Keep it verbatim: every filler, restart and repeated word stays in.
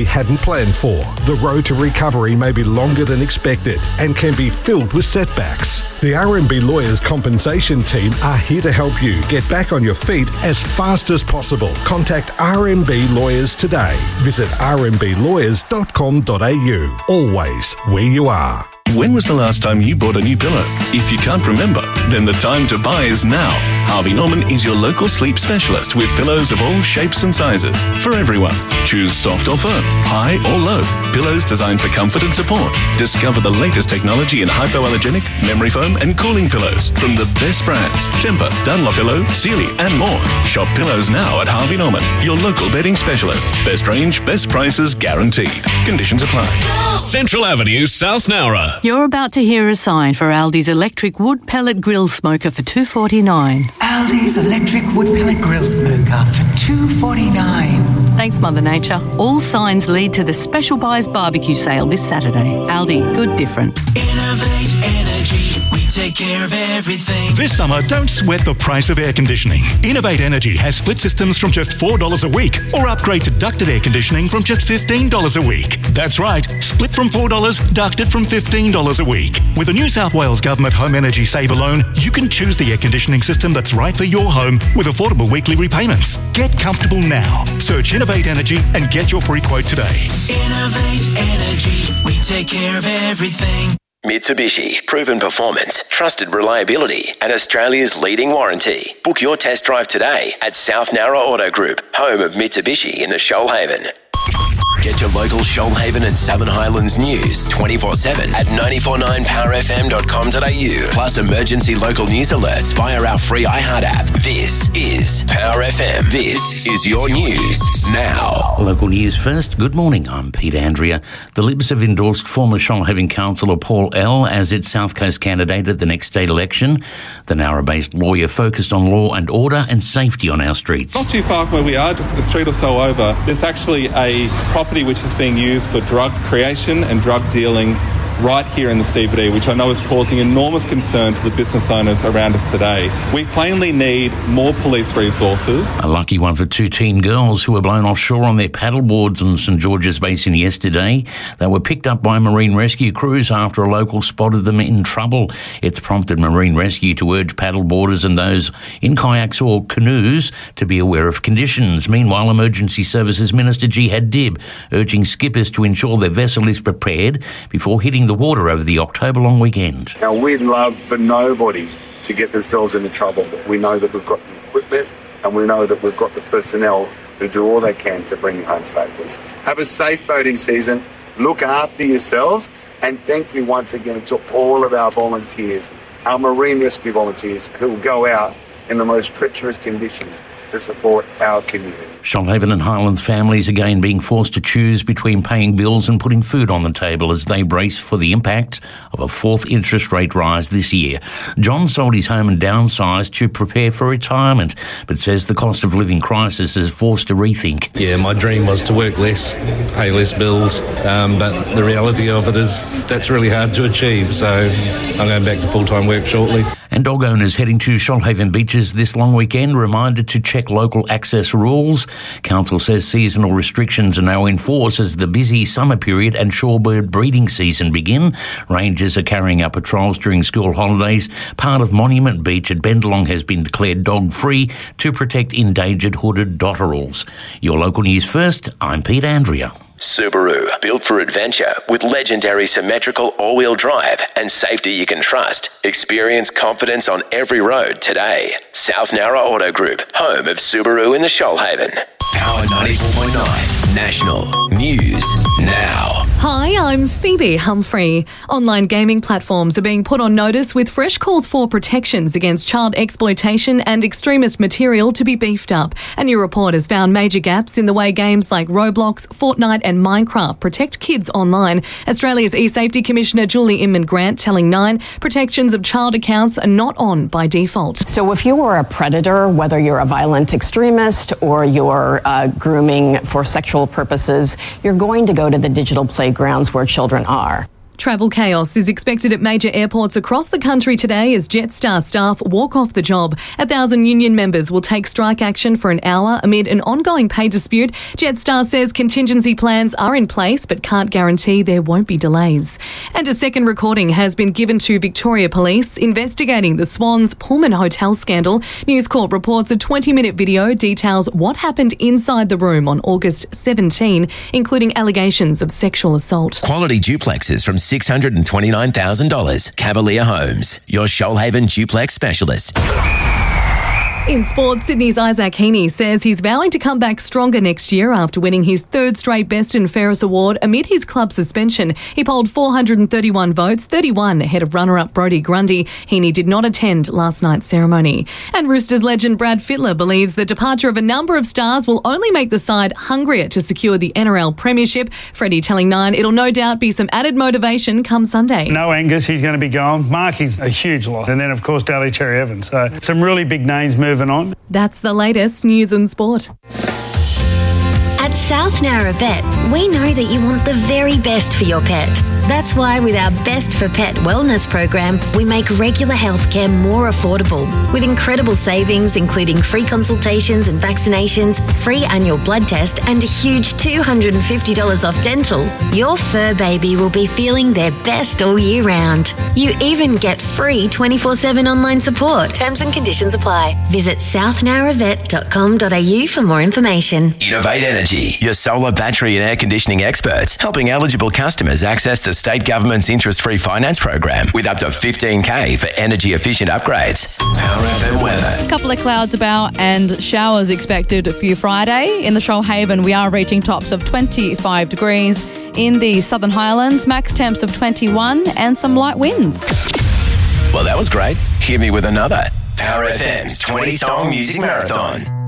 family hadn't planned for. The road to recovery may be longer than expected and can be filled with setbacks. The R M B Lawyers Compensation Team are here to help you get back on your feet as fast as possible. Contact R M B Lawyers today. Visit r m b lawyers dot com dot a u. Always where you are. When was the last time you bought a new pillow? If you can't remember, then the time to buy is now. Harvey Norman is your local sleep specialist with pillows of all shapes and sizes for everyone. Choose soft or firm, high or low. Pillows designed for comfort and support. Discover the latest technology in hypoallergenic, memory foam and cooling pillows from the best brands. Tempur, Dunlopillow, Sealy and more. Shop pillows now at Harvey Norman, your local bedding specialist. Best range, best prices guaranteed. Conditions apply. Central Avenue, South Nowra. You're about to hear a sign for Aldi's electric wood pellet grill smoker for two dollars forty-nine. Aldi's electric wood pellet grill smoker for two dollars forty-nine. Thanks, Mother Nature. All signs lead to the Special Buys barbecue sale this Saturday. Aldi, good different. Innovate Energy. We take care of everything. This summer, don't sweat the price of air conditioning. Innovate Energy has split systems from just four dollars a week, or upgrade to ducted air conditioning from just fifteen dollars a week. That's right, split from four dollars, ducted from fifteen dollars a week. With the New South Wales Government Home Energy Saver Loan, you can choose the air conditioning system that's right for your home with affordable weekly repayments. Get comfortable now. Search Innovate Energy and get your free quote today. Innovate Energy. We take care of everything. Mitsubishi, proven performance, trusted reliability, and Australia's leading warranty. Book your test drive today at South Nowra Auto Group, home of Mitsubishi in the Shoalhaven. Get your local Shoalhaven and Southern Highlands news twenty-four seven at nine four nine power f m dot com dot a u. Plus emergency local news alerts via our free iHeart app. This is Power F M. This is your news now. Local news first. Good morning. I'm Peter Andrea. The Libs have endorsed former Shoalhaven councillor Paul L as its South Coast candidate at the next state election. The Nowra-based lawyer focused on law and order and safety on our streets. Not too far from where we are, just a street or so over, there's actually a property which is being used for drug creation and drug dealing right here in the C B D, which I know is causing enormous concern to the business owners around us today. We plainly need more police resources. A lucky one for two teen girls who were blown offshore on their paddleboards on St George's Basin yesterday. They were picked up by marine rescue crews after a local spotted them in trouble. It's prompted marine rescue to urge paddleboarders and those in kayaks or canoes to be aware of conditions. Meanwhile, Emergency Services Minister Jihad Dib urging skippers to ensure their vessel is prepared before hitting the water over the October long weekend. Now, we'd love for nobody to get themselves into trouble. We know that we've got the equipment and we know that we've got the personnel who do all they can to bring you home safely. Have a safe boating season, look after yourselves, and thank you once again to all of our volunteers, our marine rescue volunteers who will go out in the most treacherous conditions to support our community. Shoalhaven and Highlands families again being forced to choose between paying bills and putting food on the table as they brace for the impact of a fourth interest rate rise this year. John sold his home and downsized to prepare for retirement, but says the cost of living crisis has forced a rethink. Yeah, my dream was to work less, pay less bills, um, but the reality of it is that's really hard to achieve, so I'm going back to full-time work shortly. And dog owners heading to Shoalhaven beaches this long weekend reminded to check local access rules. Council says seasonal restrictions are now in force as the busy summer period and shorebird breeding season begin. Rangers are carrying out patrols during school holidays. Part of Monument Beach at Bendalong has been declared dog-free to protect endangered hooded dotterels. Your local news first, I'm Pete Andrea. Subaru, built for adventure with legendary symmetrical all-wheel drive and safety you can trust. Experience confidence on every road today. South Nowra Auto Group, home of Subaru in the Shoalhaven. Power ninety-four point nine, National News Now. Hi, I'm Phoebe Humphrey. Online gaming platforms are being put on notice with fresh calls for protections against child exploitation and extremist material to be beefed up. A new report has found major gaps in the way games like Roblox, Fortnite and Minecraft protect kids online. Australia's e-safety commissioner Julie Inman-Grant telling Nine protections of child accounts are not on by default. So if you are a predator, whether you're a violent extremist or you're uh, grooming for sexual purposes, you're going to go to the digital playgrounds where children are. Travel chaos is expected at major airports across the country today as Jetstar staff walk off the job. A thousand union members will take strike action for an hour amid an ongoing pay dispute. Jetstar says contingency plans are in place but can't guarantee there won't be delays. And a second recording has been given to Victoria Police investigating the Swans Pullman Hotel scandal. News Corp reports a twenty-minute video details what happened inside the room on August seventeenth, including allegations of sexual assault. Quality duplexes from six hundred twenty-nine thousand dollars. Cavalier Homes, your Shoalhaven duplex specialist. In sports, Sydney's Isaac Heaney says he's vowing to come back stronger next year after winning his third straight Best and Fairest award amid his club suspension. He polled four hundred thirty-one votes, thirty-one ahead of runner-up Brodie Grundy. Heaney did not attend last night's ceremony. And Roosters legend Brad Fittler believes the departure of a number of stars will only make the side hungrier to secure the N R L Premiership. Freddie telling Nine it'll no doubt be some added motivation come Sunday. No Angus, he's going to be gone. Marky's a huge lot. And then, of course, Daly Cherry Evans. So some really big names moving on. That's the latest news and sport. At South Nowra Vet, we know that you want the very best for your pet. That's why with our Best for Pet wellness program, we make regular healthcare more affordable. With incredible savings, including free consultations and vaccinations, free annual blood test, and a huge two hundred fifty dollars off dental, your fur baby will be feeling their best all year round. You even get free twenty-four seven online support. Terms and conditions apply. Visit south nowra vet dot com dot a u for more information. Innovate Energy, your solar, battery and air conditioning experts, helping eligible customers access the state government's interest-free finance program with up to fifteen K for energy-efficient upgrades. Power F M weather. A couple of clouds about and showers expected for you Friday. In the Shoalhaven, we are reaching tops of twenty-five degrees. In the Southern Highlands, max temps of twenty-one and some light winds. Well, that was great. Hit me with another. Power F M's twenty-song music marathon.